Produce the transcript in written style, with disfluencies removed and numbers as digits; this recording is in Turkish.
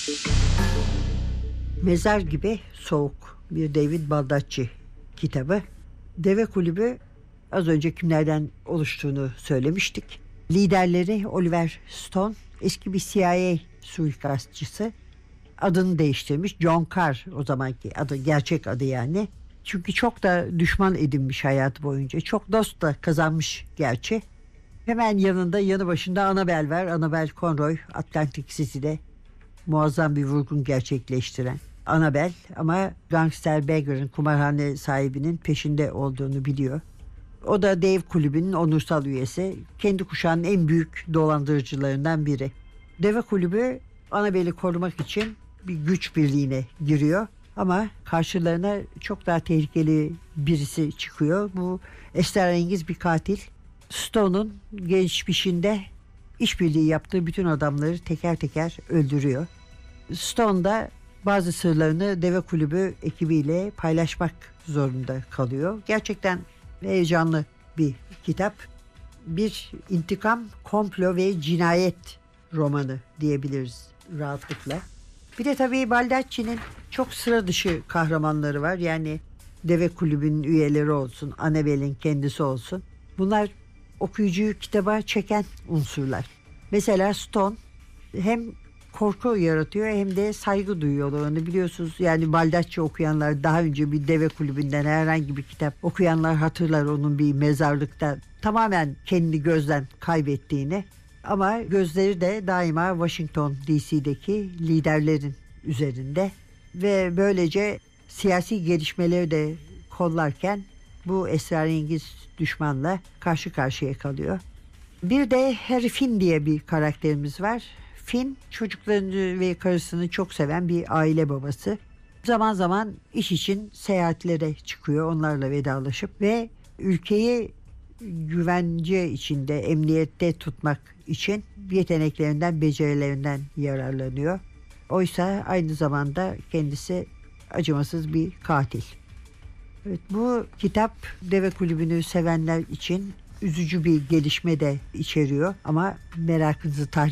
Mezar gibi soğuk bir David Baldacci kitabı. Deve Kulübü, az önce kimlerden oluştuğunu söylemiştik. Liderleri Oliver Stone, eski bir CIA suikastçısı. Adını değiştirmiş. John Carr o zamanki adı, gerçek adı yani. Çünkü çok da düşman edinmiş hayatı boyunca. Çok dost da kazanmış gerçi. Hemen yanında, yanı başında Annabelle var. Annabelle Conroy, Atlantic City'de muazzam bir vurgun gerçekleştiren Annabelle, ama gangster Beggar'ın, kumarhane sahibinin peşinde olduğunu biliyor. O da Dev Kulübü'nün onursal üyesi. Kendi kuşağının en büyük dolandırıcılarından biri. Deve Kulübü Annabelle'i korumak için bir güç birliğine giriyor. Ama karşılarına çok daha tehlikeli birisi çıkıyor. Bu esrarengiz bir katil. Stone'un geçmişinde işbirliği yaptığı bütün adamları teker teker öldürüyor. Stone da bazı sırlarını Deve Kulübü ekibiyle paylaşmak zorunda kalıyor. Gerçekten heyecanlı bir kitap. Bir intikam, komplo ve cinayet romanı diyebiliriz rahatlıkla. Bir de tabii Baldacci'nin çok sıra dışı kahramanları var. Yani Deve Kulübü'nün üyeleri olsun, Annabelle'in kendisi olsun. Bunlar okuyucuyu kitaba çeken unsurlar. Mesela Stone hem korku yaratıyor hem de saygı duyuyorlar onu, biliyorsunuz. Yani Baldacci okuyanlar, daha önce bir Deve Kulübü'nden herhangi bir kitap okuyanlar hatırlar onun bir mezarlıkta tamamen kendini gözden kaybettiğini. Ama gözleri de daima Washington DC'deki liderlerin üzerinde ve böylece siyasi gelişmeleri de kollarken bu esrarengiz düşmanla karşı karşıya kalıyor. Bir de Harry Finn diye bir karakterimiz var. Finn, çocuklarını ve karısını çok seven bir aile babası. Zaman zaman iş için seyahatlere çıkıyor, onlarla vedalaşıp ve ülkeyi güvence içinde, emniyette tutmak için yeteneklerinden, becerilerinden yararlanıyor. Oysa aynı zamanda kendisi acımasız bir katil. Evet, bu kitap Deve Kulübü'nü sevenler için üzücü bir gelişme de içeriyor ama merakınızı tahrik